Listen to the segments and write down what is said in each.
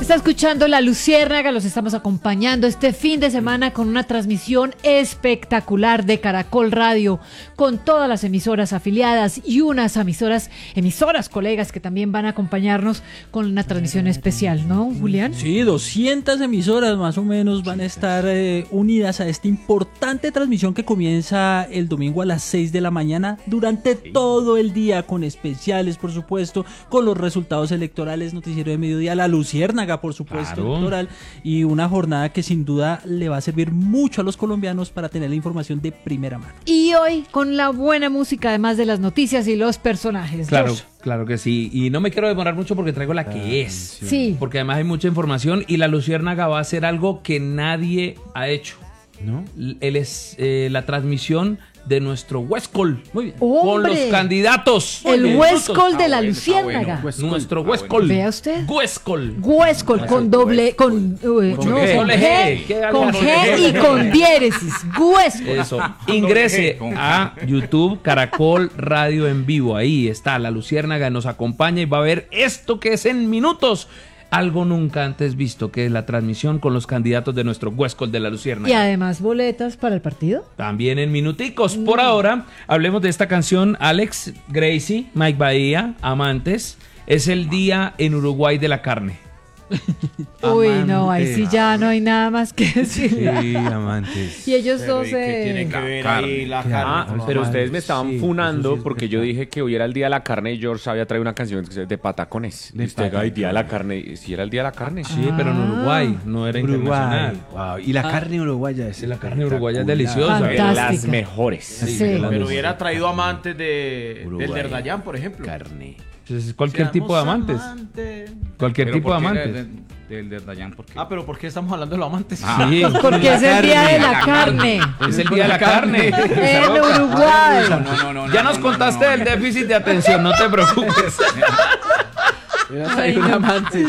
Está escuchando La Luciérnaga, los estamos acompañando este fin de semana con una transmisión espectacular de Caracol Radio, con todas las emisoras afiliadas y unas emisoras colegas que también van a acompañarnos con una transmisión especial, ¿no, Julián? Sí, 200 emisoras más o menos van a estar unidas a esta importante transmisión que comienza el domingo a las 6 de la mañana durante todo el día, con especiales, por supuesto, con los resultados electorales, noticiero de mediodía, La Luciérnaga, por supuesto, claro, electoral, y una jornada que sin duda le va a servir mucho a los colombianos para tener la información de primera mano. Y hoy con la buena música, además de las noticias y los personajes. Claro, Josh. claro que sí. Y no me quiero demorar mucho porque traigo la que es. Sí. Porque además hay mucha información y La Luciérnaga va a hacer algo que nadie ha hecho, ¿no? Él es la transmisión de nuestro Huescol. Muy bien. ¡Hombre! Con los candidatos. El Huescol de La Luciérnaga. Nuestro Huescol. Vea usted. Huescol. Huescol con doble, con G, con G y con diéresis. Huescol. Eso. Ingrese a YouTube Caracol Radio en vivo. Ahí está La Luciérnaga, nos acompaña y va a ver esto que es en minutos. Algo nunca antes visto, que es la transmisión con los candidatos de nuestro Huescol de La Luciérnaga. Y además boletas para el partido. También en minuticos. Por ahora, hablemos de esta canción. Alex, Gracie, Mike Bahía, Amantes. Es el día en Uruguay de la carne. Uy, no, ahí sí ya no hay nada más que decir. Sí, Amantes. Y ellos dos tiene que ver ahí la carne. Pero ustedes me estaban funando porque yo dije que hoy era el día de la carne y George había traído una canción de patacones. Y usted, ay, día de la carne. ¿Sí era el día de la carne? Sí, pero en Uruguay, no era internacional. Wow. Y la carne uruguaya es la carne uruguaya es deliciosa. De las mejores. Sí. Pero hubiera traído amantes del Derdayán, por ejemplo. Carne. Es cualquier tipo de amantes. Cualquier tipo de amantes. Del Derdayán, ¿por qué? Ah, pero ¿por qué estamos hablando de los amantes? Sí. Porque es el día de la carne. Es el día de la carne. En Uruguay. No, Ya nos contaste del déficit de atención, no te preocupes. Hay un amante.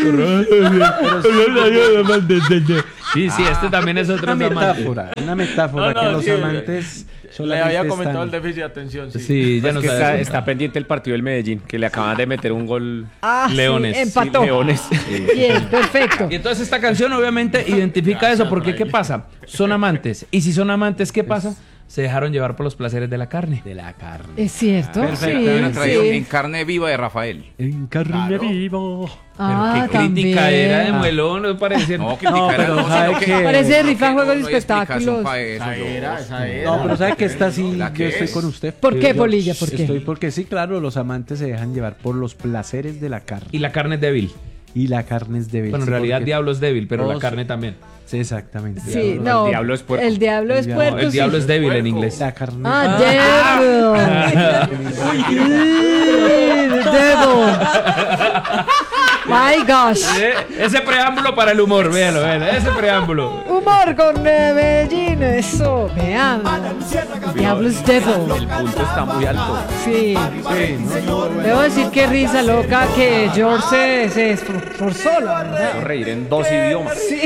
Sí, este también es otro amante. Una metáfora que los sí, amantes le había comentado están... el déficit de atención. Sí, ya Es no que sabes. está pendiente el partido del Medellín, que le acaban de meter un gol. Leones. Sí, empató. Sí, Leones. Bien, perfecto. Y entonces esta canción obviamente identifica eso, porque ¿qué pasa? Son amantes. Y si son amantes, ¿qué pasa? Se dejaron llevar por los placeres de la carne. De la carne. Es cierto. Perfecto, Sí, Una tradición en sí. carne viva de Rafael. En carne vivo. Ah, Qué crítica también. era de muelón, no parecía. No, criticar pero no, ¿sabe sino que- qué? Parece no, rifa que juegos y no hay explicación espectáculos. para eso, Esa era. No, pero ¿sabe que esta sí? La Yo que estoy es. con usted. ¿Por qué, Yo Polilla? ¿Por qué? Estoy porque sí, claro, los amantes se dejan llevar por los placeres de la carne. Y la carne es débil. Y la carne es débil. Bueno, en sí, realidad porque- diablo es débil, pero la Todos- carne también. Sí, exactamente. Sí, no. El diablo es puerco. El diablo es El puerco. El diablo sí. es débil en inglés. La carne. Ah, devil. Devil. My gosh. Ese preámbulo para el humor, véalo, ese preámbulo. Humor con Medellín, eso. Vean. Diablo es devil. El punto está muy alto. Sí. Debo decir que risa loca que George se esforzó, la verdad. Puedo reír en dos idiomas. Sí.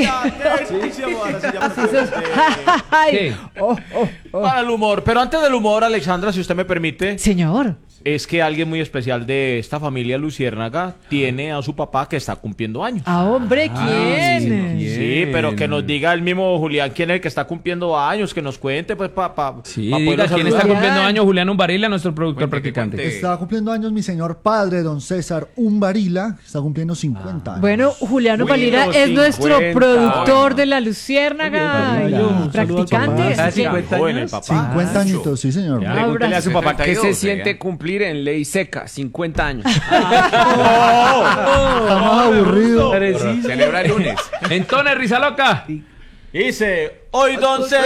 Ay. ¿Qué? Para el humor. Pero antes del humor, Alexandra, si usted me permite, Señor. es que alguien muy especial de esta familia Luciérnaga tiene a su papá que está cumpliendo años. Ah, hombre, ¿quién? Sí, pero que nos diga el mismo Julián quién es el que está cumpliendo años, que nos cuente, pues, Sí, poderlo diga, ¿quién está saludar. cumpliendo años? Julián Umbarila, nuestro productor practicante. cuente. Está cumpliendo años mi señor padre, don César Umbarila, está cumpliendo 50 años. Bueno, Juliano Valira Uy, es los nuestro 50. productor de La Luciérnaga Oye, y un practicante. saludo a así que- 50 Joven el años. papá. 50 añitos, sí señor. Ya. Pregúntele a su papá qué 72, se siente ya. cumplir en ley seca, 50 años. Estamos aburridos. Celebra el lunes. Entonces, risa loca. Dice, hoy don César